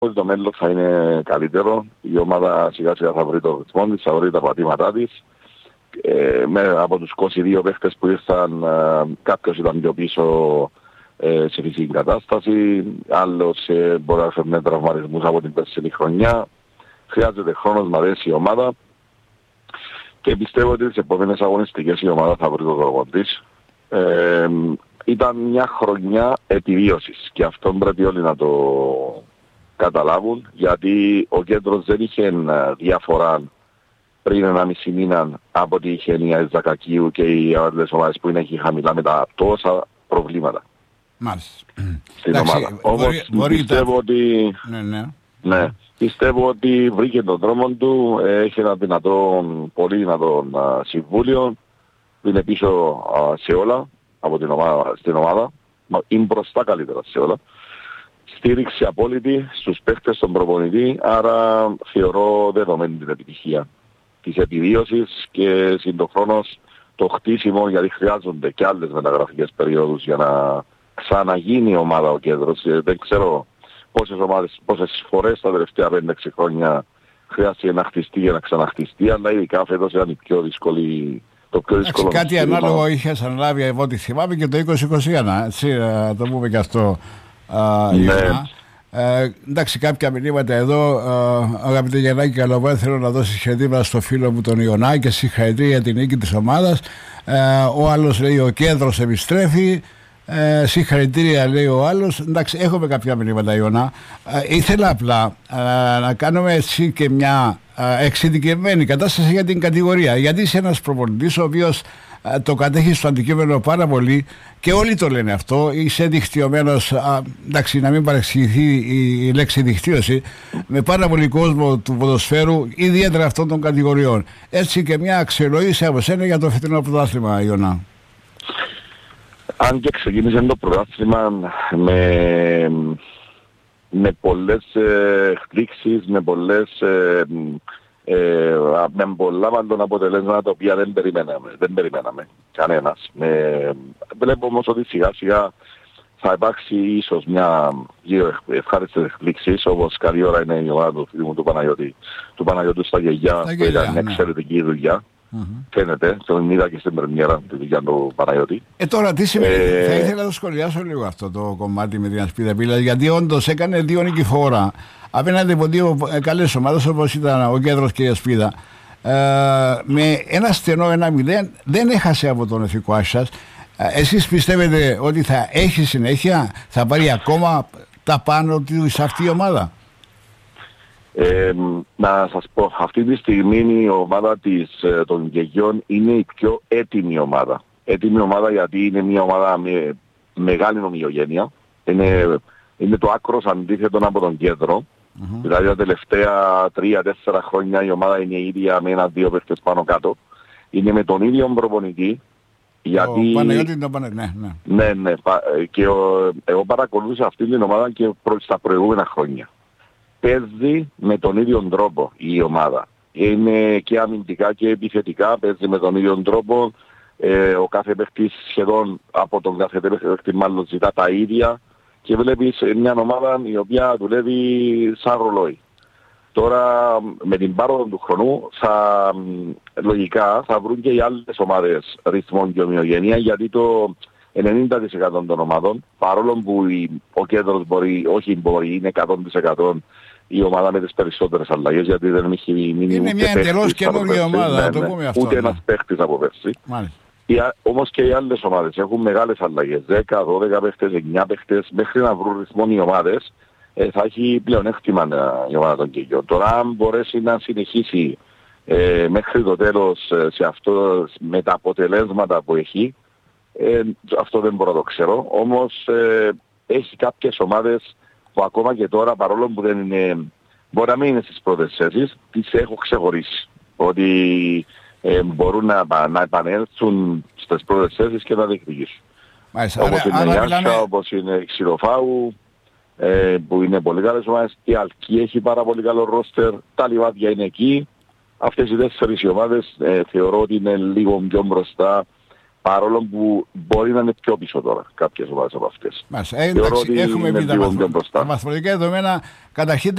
ότι το μέλλον θα είναι καλύτερο. Η ομάδα σιγά σιγά θα βρει το ρυθμό της, θα βρει τα πατήματά της. Από τους 22 παίχτες που ήρθαν, κάποιος ήταν πιο πίσω σε φυσική κατάσταση, άλλος μπορεί να φέρνει τραυματισμούς από την περσινή χρονιά. Χρειάζεται χρόνος να δέσει η ομάδα και πιστεύω ότι τις επόμενες αγωνιστικές η ομάδα θα βρει το δρόμο της. Ήταν μια χρονιά επιβίωσης και αυτό πρέπει όλοι να το καταλάβουν, γιατί ο Κέντρος δεν είχε διαφορά πριν 1,5 μήνα από ότι είχε η Ζακακίου και οι άλλες ομάδες που είναι χαμηλά με τα τόσα προβλήματα. Μάλιστα. Στην ομάδα. Όμως πιστεύω ότι... Ναι. Πιστεύω ότι βρήκε τον δρόμο του, έχει ένα πολύ δυνατό συμβούλιο, είναι πίσω σε όλα από στην ομάδα, είναι μπροστά καλύτερα σε όλα. Στήριξη απόλυτη στους παίχτες των προπονητή, άρα θεωρώ δεδομένη την επιτυχία της επιβίωσης και συντοχρόνως το χτίσιμο, γιατί χρειάζονται και άλλες μεταγραφικές περιόδους για να ξαναγίνει η ομάδα ο Κέντρος. Δεν ξέρω πόσες φορές τα τελευταία 5-6 χρόνια χρειάστηκε να χτιστεί για να ξαναχτιστεί, αλλά ειδικά φέτος ήταν το πιο δύσκολο. Κάτι ανάλογο είχες αναλάβει από ό,τι θυμάμαι και το 2021, έτσι, το πούμε και αυτό. Ναι. Εντάξει, κάποια μηνύματα εδώ. Αγαπητέ Γιαννάκη Καλοβά, θέλω να δώσει συγχαρητήρια στο φίλο μου τον Ιωνά και συγχαρητήρια για την νίκη της ομάδας. Ο άλλος λέει ο Κέντρος επιστρέφει. Συγχαρητήρια λέει ο άλλος. Εντάξει, έχουμε κάποια μηνύματα Ιωνά. Ήθελα απλά να κάνουμε έτσι και μια εξειδικευμένη κατάσταση για την κατηγορία, γιατί είσαι ένας προπονητής ο οποίος το κατέχει στο αντικείμενο πάρα πολύ και όλοι το λένε αυτό. Είσαι δικτυωμένος, εντάξει, να μην παρεξηγηθεί η λέξη δικτύωση, με πάρα πολύ κόσμο του ποδοσφαίρου, ιδιαίτερα αυτών των κατηγοριών. Έτσι και μια αξιολόγηση από σένα για το φετινό πρωτάθλημα, Ιωνά. Αν και ξεκίνησε το πρωτάθλημα με πολλές εκπλήξεις, με πολλά μάλλον αποτελέσματα τα οποία δεν περιμέναμε κανένας. Βλέπω όμως ότι σιγά σιγά θα υπάρξει ίσως δύο ευχάριστες εκπλήξεις, όπως καλή ώρα είναι η ομάδα του φίλου μου του Παναγιώτου στα Γεγιά, που ήταν εξαιρετική δουλειά. Φαίνεται, τον είδα και στην πρεμιέρα τη δουλειά του Παναγιώτη. Τώρα τι σημαίνει, θα ήθελα να το σχολιάσω λίγο αυτό το κομμάτι με την Ασπίδα Πύλα, γιατί όντως έκανε 2 νικηφόρα απέναντι από 2 καλές ομάδες όπως ήταν ο Κέντρος και η Ασπίδα. Με ένα στενό 1-0 δεν έχασε από τον Εθνικό Άσσας. Εσείς πιστεύετε ότι θα έχει συνέχεια, θα πάρει ακόμα τα πάνω του σε αυτή η ομάδα? Να σας πω, αυτή τη στιγμή η ομάδα των Γεγιών είναι η πιο έτοιμη ομάδα. Έτοιμη ομάδα γιατί είναι μια ομάδα με μεγάλη ομοιογένεια. Είναι το άκρος αντίθετο από τον Κέντρο. Δηλαδή τα τελευταία 3-4 χρόνια η ομάδα είναι η ίδια με 1-2 παίχτες πάνω κάτω. Είναι με τον ίδιο προπονητή. Γιατί... Ναι. Και εγώ παρακολούθησα αυτή την ομάδα και στα προηγούμενα χρόνια. Παίζει με τον ίδιο τρόπο η ομάδα. Είναι και αμυντικά και επιθετικά, παίζει με τον ίδιο τρόπο. Ο κάθε παίχτης σχεδόν από τον κάθε παίχτη μάλλον ζητά τα ίδια και βλέπεις μια ομάδα η οποία δουλεύει σαν ρολόι. Τώρα με την πάροδο του χρόνου λογικά θα βρουν και οι άλλες ομάδες ρυθμών και ομοιογένεια, γιατί το 90% των ομάδων, παρόλο που ο Κέντρος είναι 100% η ομάδα με τις περισσότερες αλλαγές, γιατί δεν έχει μείνει είναι μια εντελώς καινούργια ομάδα, το πούμε αυτό. Ούτε ένας παίχτης από πέρσι. Όμως και οι άλλες ομάδες έχουν μεγάλες αλλαγές, 10, 12 παίχτες, 9 παίχτες, μέχρι να βρουν ρυθμό οι ομάδες, θα έχει πλεονέκτημα η ομάδα των Κεγιών. Τώρα αν μπορέσει να συνεχίσει μέχρι το τέλος σε αυτό με τα αποτελέσματα που έχει, αυτό δεν μπορώ να το ξέρω. Όμως έχει κάποιες ομάδες που ακόμα και τώρα, παρόλο που δεν είναι, μπορεί να μην είναι στις πρώτες θέσεις, τις έχω ξεχωρίσει. Ότι μπορούν να επανέλθουν στις πρώτες θέσεις και να διεκδικήσουν. Όπως είναι η Άσκα, όπως είναι η Ξηροφάου, που είναι πολύ καλές ομάδες. Η Αλκή έχει πάρα πολύ καλό ρόστερ. Τα Λιβάδια είναι εκεί. Αυτές οι 4 ομάδες θεωρώ ότι είναι λίγο πιο μπροστά Παρόλο που μπορεί να είναι πιο πίσω τώρα κάποιες ομάδες από αυτές. Εντάξει, έχουμε πει τα βαθμολογικά δεδομένα. Καταρχήν